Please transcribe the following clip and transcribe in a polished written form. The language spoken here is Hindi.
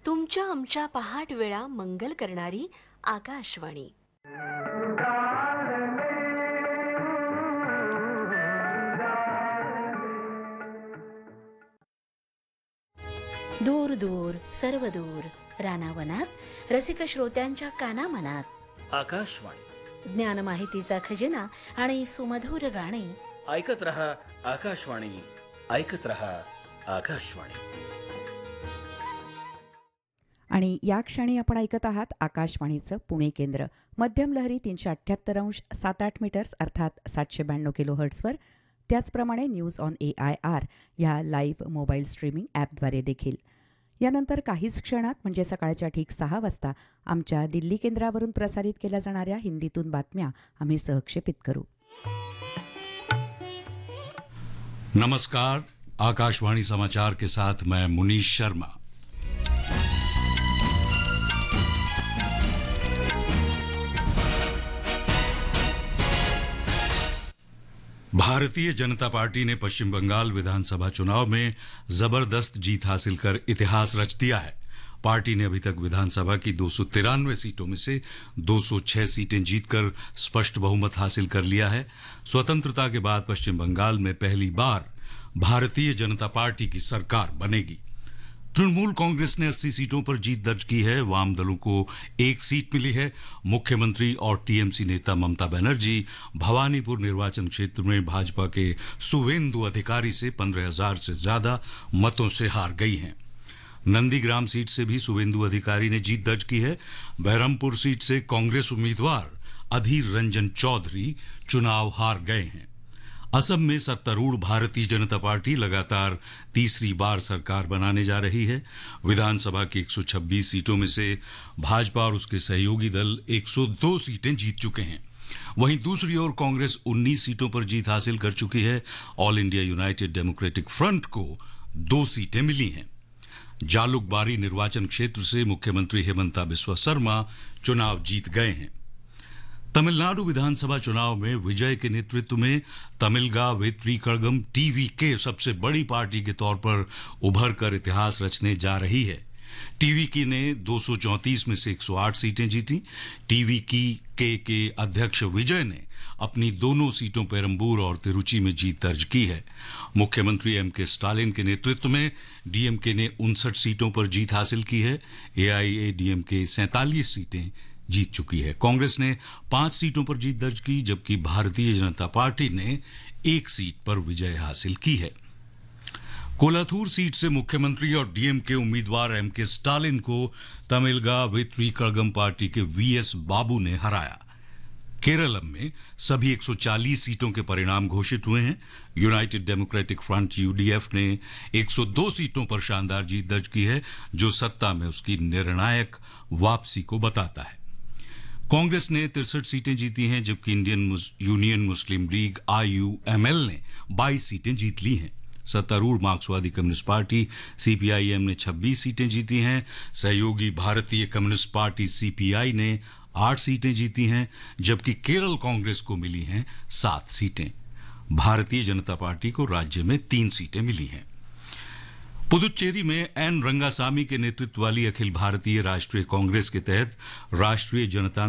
तुमच्या आमच्या पहाट वेळा मंगल करणारी आकाशवाणी. दूर दूर सर्व दूर रानावनात रसिक श्रोत्यांच्या कानामनात आकाशवाणी ज्ञान माहितीचा खजिना आणि सुमधुर गाणी. ऐकत रहा आकाशवाणी, ऐकत रहा आकाशवाणी. आणि या क्षणी आपण ऐकत आहात आकाशवाणीचं पुणे केंद्र. मध्यम लहरी 378.7 मीटर्स अर्थात 792 किलोहर्ट्झवर. त्याचप्रमाणे न्यूज ऑन AIR ह्या लाईव्ह मोबाईल स्ट्रीमिंग ॲपद्वारे देखील. यानंतर काहीच क्षणात म्हणजे सकाळच्या ठीक 6 वाजता आमच्या दिल्ली केंद्रावरून प्रसारित केल्या जाणाऱ्या हिंदीतून बातम्या आम्ही सहक्षेपित करू. नमस्कार, आकाशवाणी समाचार के साथ मैं मुनीश शर्मा. भारतीय जनता पार्टी ने पश्चिम बंगाल विधानसभा चुनाव में जबरदस्त जीत हासिल कर इतिहास रच दिया है. पार्टी ने अभी तक विधानसभा की 293 सीटों में से 206 सीटें जीतकर स्पष्ट बहुमत हासिल कर लिया है. स्वतंत्रता के बाद पश्चिम बंगाल में पहली बार भारतीय जनता पार्टी की सरकार बनेगी. तृणमूल कांग्रेस ने 80 सीटों पर जीत दर्ज की है. वाम दलों को 1 सीट मिली है. मुख्यमंत्री और टीएमसी नेता ममता बनर्जी भवानीपुर निर्वाचन क्षेत्र में भाजपा के सुवेंदु अधिकारी से 15,000 से ज्यादा मतों से हार गई हैं. नंदीग्राम सीट से भी सुवेंदु अधिकारी ने जीत दर्ज की है. बहरमपुर सीट से कांग्रेस उम्मीदवार अधीर रंजन चौधरी चुनाव हार गए हैं. असम में सत्तारूढ़ भारतीय जनता पार्टी लगातार तीसरी बार सरकार बनाने जा रही है. विधानसभा की 126 सीटों में से भाजपा और उसके सहयोगी दल 102 सीटें जीत चुके हैं. वहीं दूसरी ओर कांग्रेस 19 सीटों पर जीत हासिल कर चुकी है. All India United democratic front को 2 सीटें मिली हैं. जालुकबारी निर्वाचन क्षेत्र से मुख्यमंत्री हेमंता बिस्वा शर्मा चुनाव जीत गए हैं. तमिलनाडु विधानसभा चुनाव में विजय के नेतृत्व में तमिलगा वेत्री कड़गम टीवीके सबसे बड़ी पार्टी के तौर पर उभर कर इतिहास रचने जा रही है. टीवीके ने 234 में से 108 सीटें जीती. टीवीके के अध्यक्ष विजय ने अपनी दोनों सीटों पेरंबूर और तिरुचि में जीत दर्ज की है. मुख्यमंत्री एमके स्टालिन के नेतृत्व में डीएमके ने 59 सीटों पर जीत हासिल की है. एआईएडीएमके 47 सीटें जीत चुकी है. कांग्रेस ने 5 सीटों पर जीत दर्ज की, जबकि भारतीय जनता पार्टी ने 1 सीट पर विजय हासिल की है. कोलाथूर सीट से मुख्यमंत्री और डीएमके उम्मीदवार एमके स्टालिन को तमिलगा वेत्री कड़गम पार्टी के वीएस बाबू ने हराया. केरलम में सभी 140 सीटों के परिणाम घोषित हुए हैं. यूनाइटेड डेमोक्रेटिक फ्रंट यूडीएफ ने 102 सीटों पर शानदार जीत दर्ज की है, जो सत्ता में उसकी निर्णायक वापसी को बताता है. कांग्रेस ने 63 सीटें जीती हैं, जबकि इंडियन यूनियन मुस्लिम लीग IUML ने 22 सीटें जीत ली हैं. सत्तारूढ़ मार्क्सवादी कम्युनिस्ट पार्टी CPIM ने 26 सीटें जीती हैं. सहयोगी भारतीय कम्युनिस्ट पार्टी CPI ने 8 सीटें जीती हैं, जबकि केरल कांग्रेस को मिली हैं 7 सीटें. भारतीय जनता पार्टी को राज्य में 3 सीटें मिली हैं. पुदुचेरी में एन रंगासामी के नेतृत्व वाली अखिल भारतीय राष्ट्रीय कांग्रेस के तहत राष्ट्रीय जनता